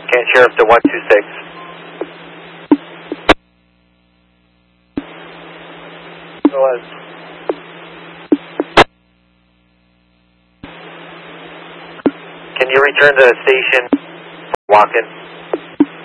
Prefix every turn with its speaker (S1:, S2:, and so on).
S1: Can't Sheriff to 126. Go ahead. Can you return to the station, Watkins?